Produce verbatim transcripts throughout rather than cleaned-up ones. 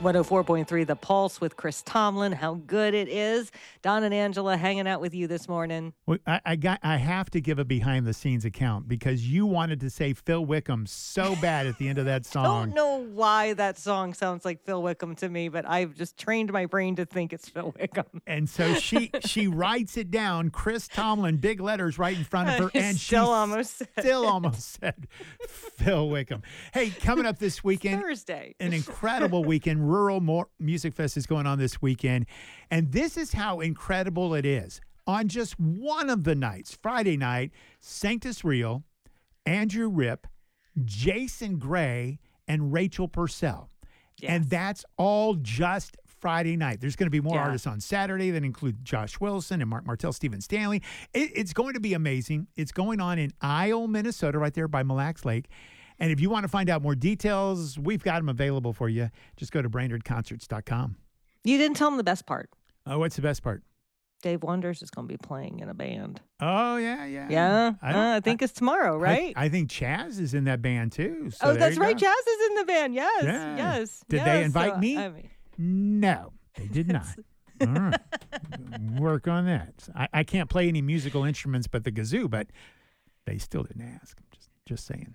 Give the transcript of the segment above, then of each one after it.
one oh four point three The Pulse with Chris Tomlin. How good it is. Don and Angela hanging out with you this morning. Well, I, I got. I have to give a behind the scenes account because you wanted to say Phil Wickham so bad at the end of that I song. don't know why that song sounds like Phil Wickham to me, but I've just trained my brain to think it's Phil Wickham. And so she she writes it down, Chris Tomlin, big letters right in front of her, and she still almost said still it. almost said Phil Wickham. Hey, coming up this weekend, Thursday. an incredible weekend. Rural Mo- Music Fest is going on this weekend, and this is how incredible it is. On just one of the nights, Friday night, Sanctus Real, Andrew Rip, Jason Gray, and Rachel Purcell. Yes. And that's all just Friday night. There's going to be more Yeah. artists on Saturday that include Josh Wilson and Mark Martell, Stephen Stanley. It, it's going to be amazing. It's going on in Isle, Minnesota, right there by Mille Lacs Lake. And if you want to find out more details, we've got them available for you. Just go to brainerd concerts dot com. You didn't tell them the best part. Oh, what's the best part? Dave Wonders is going to be playing in a band. Oh, yeah, yeah. Yeah, I I, don't- uh, I think it's tomorrow, right? I, I think Chaz is in that band too. So oh, there that's you right. go. Jazz is in the band. Yes, Yeah. yes. Did they yes. invite So, me? I mean, No, they did not. All right. Work on that. I, I can't play any musical instruments but the kazoo, but they still didn't ask. Just, just saying.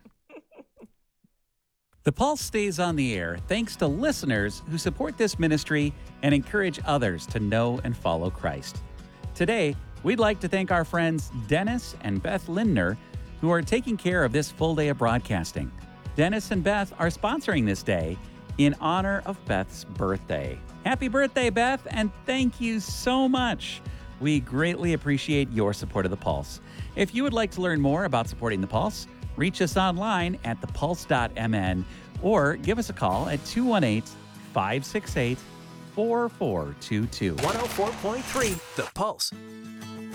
The Pulse stays on the air thanks to listeners who support this ministry and encourage others to know and follow Christ. Today, we'd like to thank our friends Dennis and Beth Lindner, who are taking care of this full day of broadcasting. Dennis and Beth are sponsoring this day in honor of Beth's birthday. Happy birthday, Beth, and thank you so much. We greatly appreciate your support of The Pulse. If you would like to learn more about supporting The Pulse, reach us online at the pulse dot m n or give us a call at two one eight, five six eight, four four two two. one oh four point three The Pulse.